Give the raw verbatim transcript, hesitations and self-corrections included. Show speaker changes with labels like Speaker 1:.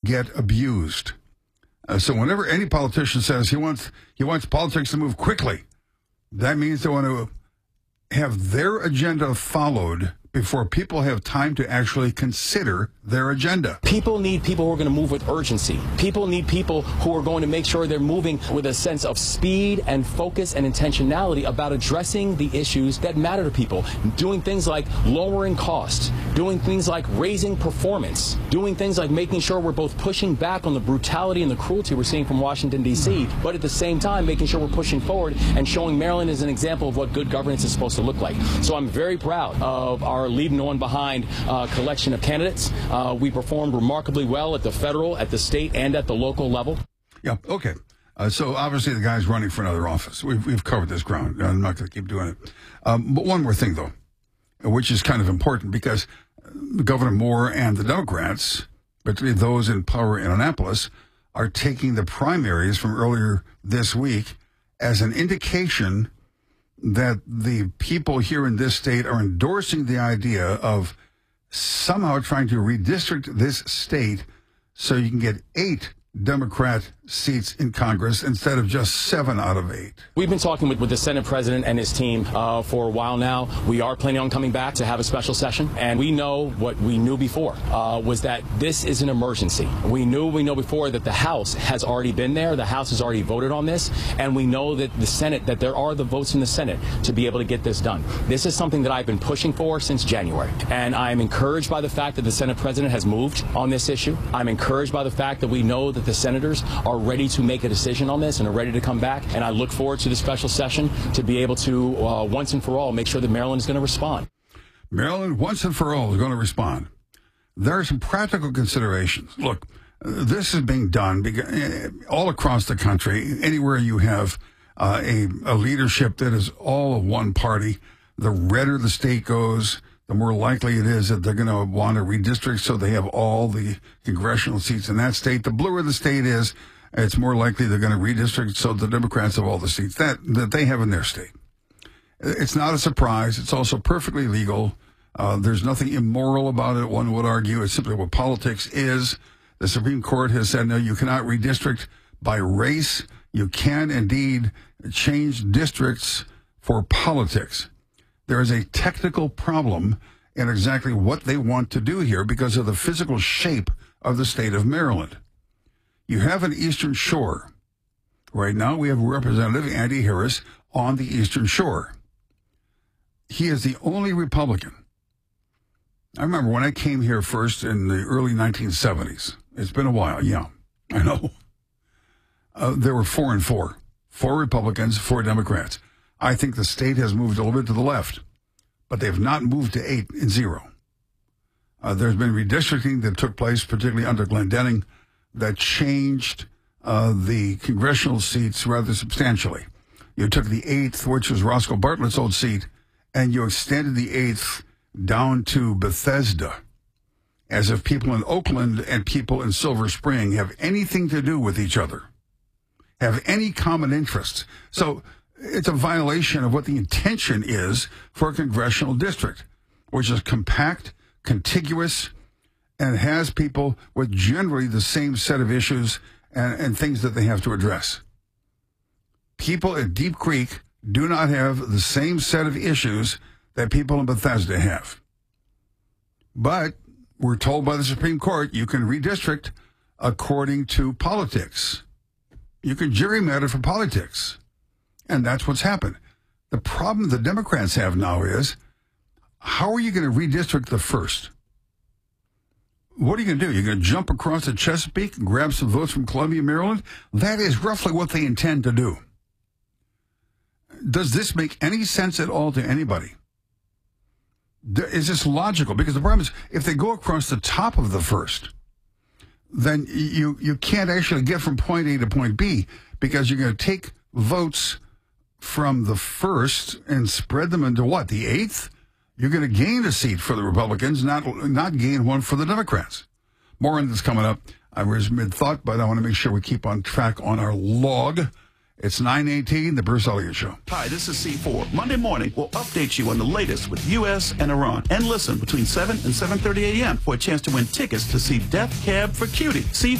Speaker 1: get abused. Uh, so whenever any politician says he wants he wants politics to move quickly, that means they want to have their agenda followed before people have time to actually consider their agenda.
Speaker 2: People need people who are going to move with urgency. People need people who are going to make sure they're moving with a sense of speed and focus and intentionality about addressing the issues that matter to people. Doing things like lowering costs, doing things like raising performance, doing things like making sure we're both pushing back on the brutality and the cruelty we're seeing from Washington, D C, but at the same time making sure we're pushing forward and showing Maryland as an example of what good governance is supposed to look like. So I'm very proud of our leave no one behind uh, collection of candidates. Uh, we performed remarkably well at the federal, at the state, and at the local level.
Speaker 1: Yeah, okay. Uh, so obviously the guy's running for another office. We've, we've covered this ground. I'm not going to keep doing it. Um, but one more thing, though, which is kind of important because Governor Moore and the Democrats, particularly those in power in Annapolis, are taking the primaries from earlier this week as an indication that the people here in this state are endorsing the idea of somehow trying to redistrict this state so you can get eight Democrat seats in Congress instead of just seven out of eight.
Speaker 2: We've been talking with, with the Senate President and his team uh, for a while now. We are planning on coming back to have a special session, and we know what we knew before uh, was that this is an emergency. We knew we know before that the House has already been there. The House has already voted on this, and we know that the Senate, that there are the votes in the Senate to be able to get this done. This is something that I've been pushing for since January, and I'm encouraged by the fact that the Senate President has moved on this issue. I'm encouraged by the fact that we know that the senators are ready to make a decision on this and are ready to come back. And I look forward to the special session to be able to, uh, once and for all, make sure that Maryland is going to respond.
Speaker 1: Maryland, once and for all, is going to respond. There are some practical considerations. Look, this is being done because, all across the country, anywhere you have uh, a, a leadership that is all of one party, the redder the state goes, the more likely it is that they're going to want to redistrict so they have all the congressional seats in that state. The bluer the state is, it's more likely they're going to redistrict so the Democrats have all the seats that, that they have in their state. It's not a surprise. It's also perfectly legal. Uh, there's nothing immoral about it, one would argue. It's simply what politics is. The Supreme Court has said, no, you cannot redistrict by race. You can indeed change districts for politics. There is a technical problem in exactly what they want to do here because of the physical shape of the state of Maryland. You have an Eastern Shore. Right now, we have Representative Andy Harris on the Eastern Shore. He is the only Republican. I remember when I came here first in the early nineteen seventies. It's been a while, yeah, I know. Uh, there were four and four. Four Republicans, four Democrats. I think the state has moved a little bit to the left, but they've not moved to eight and zero. Uh, there's been redistricting that took place, particularly under Glendening, that changed uh, the congressional seats rather substantially. You took the eighth, which was Roscoe Bartlett's old seat, and you extended the eighth down to Bethesda, as if people in Oakland and people in Silver Spring have anything to do with each other, have any common interests. So it's a violation of what the intention is for a congressional district, which is compact, contiguous, and has people with generally the same set of issues and, and things that they have to address. People at Deep Creek do not have the same set of issues that people in Bethesda have. But we're told by the Supreme Court you can redistrict according to politics. You can gerrymander for politics. And that's what's happened. The problem the Democrats have now is, how are you going to redistrict the first? What are you going to do? You're going to jump across the Chesapeake and grab some votes from Columbia, Maryland? That is roughly what they intend to do. Does this make any sense at all to anybody? Is this logical? Because the problem is, if they go across the top of the first, then you, you can't actually get from point A to point B, because you're going to take votes from the first and spread them into what, the eighth? You're going to gain a seat for the Republicans, not not gain one for the Democrats. More on this coming up. I was mid-thought, but I want to make sure we keep on track on our log. It's nine eighteen, The Bruce Elliott Show.
Speaker 3: Hi, this is C four. Monday morning, we'll update you on the latest with U S and Iran. And listen between seven and seven thirty a.m. for a chance to win tickets to see Death Cab for Cutie. C